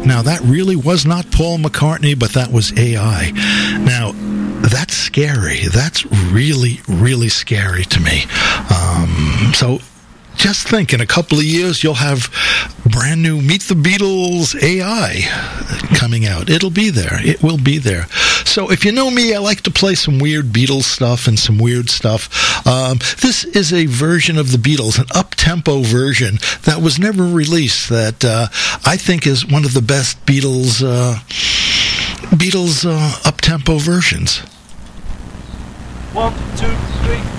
Now, that really was not Paul McCartney, but that was AI. Now, that's scary. That's really, really scary to me. So just think, in a couple of years, you'll have brand new Meet the Beatles AI coming out. It'll be there. It will be there. So if you know me, I like to play some weird Beatles stuff and some weird stuff. This is a version of the Beatles, an up-tempo version that was never released, that I think is one of the best Beatles up-tempo versions. 1, 2, 3.